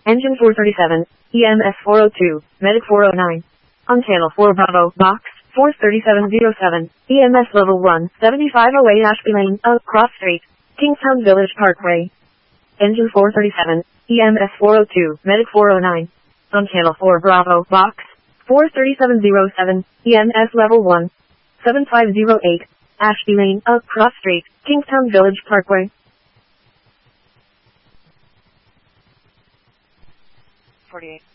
Engine 437, EMS 402, Medic 409. On channel 4 Bravo, box, Force 3707, EMS level 1, 7508 Ashby Lane, Cross Street, Kingstown Village Parkway. Engine 437, EMS 402, Medic 409. On channel 4 Bravo, box, Force 3707, EMS level 1, 7508, Ashby Lane, Cross Street, Kingstown Village Parkway. 48.